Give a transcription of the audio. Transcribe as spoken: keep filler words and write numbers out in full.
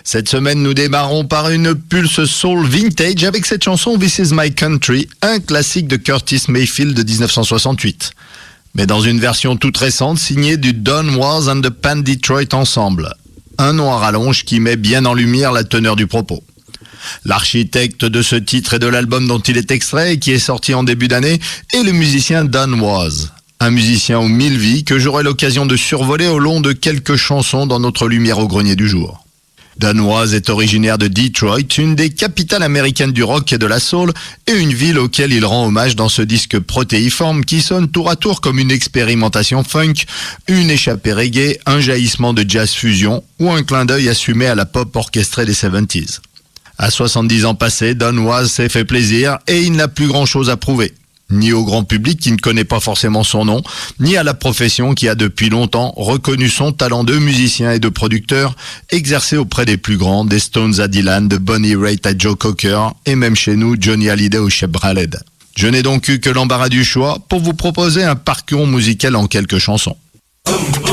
Cette semaine, nous démarrons par une pulse soul vintage avec cette chanson This Is My Country, un classique de Curtis Mayfield de dix-neuf cent soixante-huit. Mais dans une version toute récente signée du Don Was and the Pan Detroit Ensemble. Un nom à rallonge qui met bien en lumière la teneur du propos. L'architecte de ce titre et de l'album dont il est extrait, qui est sorti en début d'année, est le musicien Don Was. Un musicien aux mille vies que j'aurai l'occasion de survoler au long de quelques chansons dans notre lumière au grenier du jour. Don Was est originaire de Detroit, une des capitales américaines du rock et de la soul, et une ville auquel il rend hommage dans ce disque protéiforme qui sonne tour à tour comme une expérimentation funk, une échappée reggae, un jaillissement de jazz fusion ou un clin d'œil assumé à la pop orchestrée des soixante-dix. À soixante-dix ans passés, Don Was s'est fait plaisir et il n'a plus grand chose à prouver. Ni au grand public qui ne connaît pas forcément son nom, ni à la profession qui a depuis longtemps reconnu son talent de musicien et de producteur, exercé auprès des plus grands, des Stones à Dylan, de Bonnie Raitt à Joe Cocker, et même chez nous, Johnny Hallyday ou Shep Khaled. Je n'ai donc eu que l'embarras du choix pour vous proposer un parcours musical en quelques chansons.